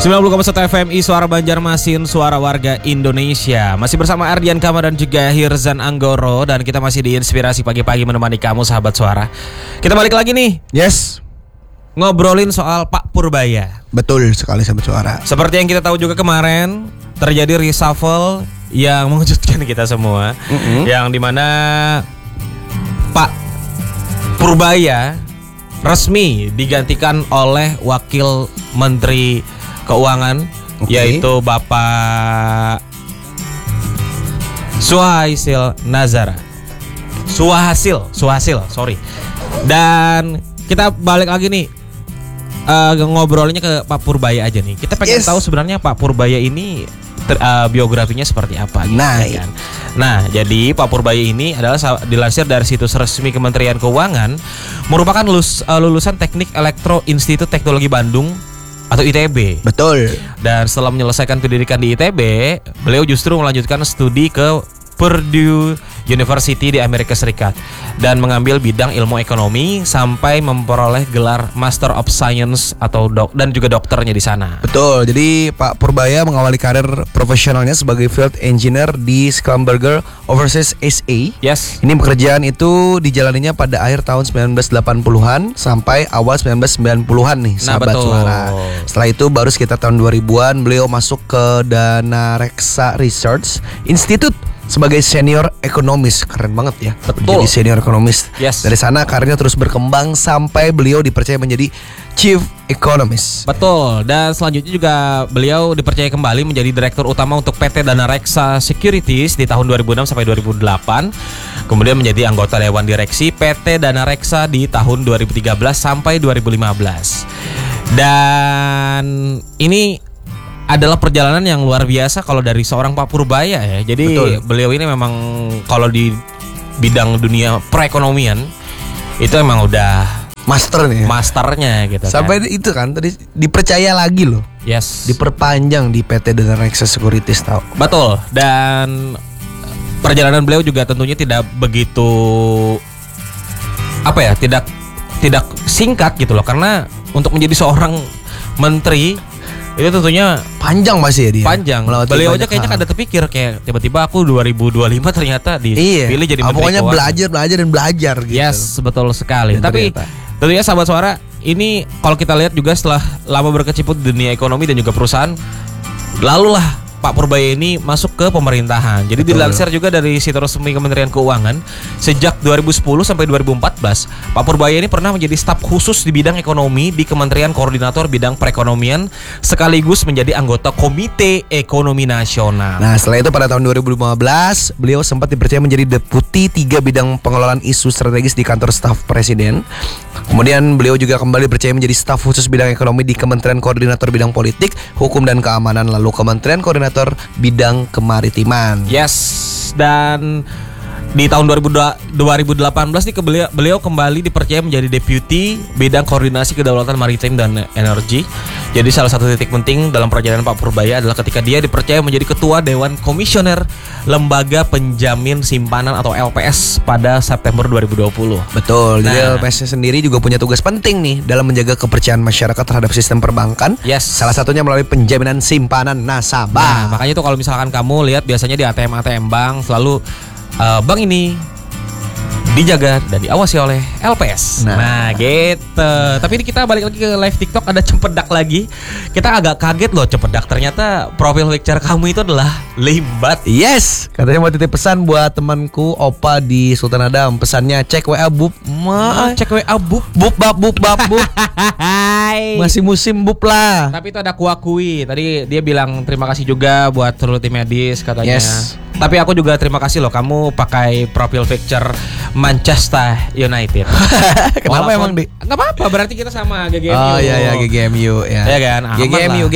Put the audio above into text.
90,1 FMI Suara Banjarmasin, suara warga Indonesia. Masih bersama Ardian Kama dan juga Hirzan Anggoro. Dan kita masih di Inspirasi Pagi-Pagi menemani kamu sahabat suara. Kita balik lagi nih. Yes. Ngobrolin soal Pak Purbaya. Betul sekali sahabat suara. Seperti yang kita tahu juga kemarin, terjadi reshuffle yang mengejutkan kita semua. Yang dimana Pak Purbaya resmi digantikan oleh Wakil Menteri Keuangan, yaitu Bapak Suhasil Nazara. Suhasil, sorry. Dan kita balik lagi nih, ngobrolnya ke Pak Purbaya aja nih. Kita pengen tahu sebenarnya Pak Purbaya ini biografinya seperti apa gitu, kan? Nah, jadi Pak Purbaya ini adalah dilansir dari situs resmi Kementerian Keuangan, merupakan lulusan Teknik Elektro Institut Teknologi Bandung atau ITB. Betul. Dan setelah menyelesaikan pendidikan di ITB, beliau justru melanjutkan studi ke Purdue University di Amerika Serikat dan mengambil bidang ilmu ekonomi sampai memperoleh gelar Master of Science atau dan juga dokternya di sana. Betul. Jadi Pak Purbaya mengawali karir profesionalnya sebagai field engineer di Schlumberger Overseas SA. Yes. Ini pekerjaan itu dijalaninya pada akhir tahun 1980-an sampai awal 1990-an nih, sahabat suara. Setelah itu baru sekitar tahun 2000-an beliau masuk ke Danareksa Research Institute sebagai senior ekonomis. Keren banget ya. Betul. Jadi senior ekonomis. Yes. Dari sana karirnya terus berkembang sampai beliau dipercaya menjadi chief economist. Betul. Dan selanjutnya juga beliau dipercaya kembali menjadi direktur utama untuk PT Danareksa Securities di tahun 2006 sampai 2008. Kemudian menjadi anggota dewan direksi PT Danareksa di tahun 2013 sampai 2015. Dan ini adalah perjalanan yang luar biasa kalau dari seorang Pak Purbaya ya. Jadi beliau ini memang kalau di bidang dunia perekonomian itu emang udah masternya gitu. Sampai itu kan tadi dipercaya lagi loh. Yes. Diperpanjang di PT Danareksa Securities tahu. Betul. Dan perjalanan beliau juga tentunya tidak begitu tidak singkat gitu loh, karena untuk menjadi seorang menteri itu tentunya panjang masih ya dia. Panjang. Beliau aja kayaknya kada terpikir kayak tiba-tiba aku 2025 ternyata dipilih jadi menteri pokoknya keuangan. belajar gitu. Yes, betul sekali. Dan tapi tentunya sahabat suara, ini kalau kita lihat juga setelah lama berkecimpung di dunia ekonomi dan juga perusahaan, lalulah Pak Purbaya ini masuk ke pemerintahan. Jadi dilansir juga dari situs resmi Kementerian Keuangan, sejak 2010 sampai 2014, Pak Purbaya ini pernah menjadi staf khusus di bidang ekonomi di Kementerian Koordinator Bidang Perekonomian, sekaligus menjadi anggota Komite Ekonomi Nasional. Nah, setelah itu pada tahun 2015, beliau sempat dipercaya menjadi deputi 3 bidang pengelolaan isu strategis di kantor staf presiden. Kemudian beliau juga kembali dipercaya menjadi staf khusus bidang ekonomi di Kementerian Koordinator Bidang Politik, Hukum dan Keamanan, lalu Kementerian Koordinator Bidang Kemaritiman. Yes. Dan di tahun 2018 nih beliau kembali dipercaya menjadi deputi bidang koordinasi kedaulatan maritim dan energi. Jadi salah satu titik penting dalam perjalanan Pak Purbaya adalah ketika dia dipercaya menjadi ketua Dewan Komisioner Lembaga Penjamin Simpanan atau LPS pada September 2020. Betul. Jadi LPS sendiri juga punya tugas penting nih dalam menjaga kepercayaan masyarakat terhadap sistem perbankan. Yes. Salah satunya melalui penjaminan simpanan nasabah. Nah, makanya tuh kalau misalkan kamu lihat biasanya di ATM bank selalu bank ini dijaga dan diawasi oleh LPS. Nah gitu. Tapi ini kita balik lagi ke live TikTok, ada Cempedak lagi. Kita agak kaget loh, Cempedak, ternyata profil picture kamu itu adalah Limbat. Yes. Katanya mau titip pesan buat temanku Opa di Sultan Adam. Pesannya cek WA bub. Cek WA bub. Bub. Masih musim bub lah. Tapi itu ada kuakui. Tadi dia bilang terima kasih juga buat seluruh tim medis katanya. Yes. Tapi aku juga terima kasih loh, kamu pakai profil picture Manchester United. Kenapa emang di? Nggak apa-apa, berarti kita sama GGMU. Oh iya GGMU ya. Ya kan? GGMU.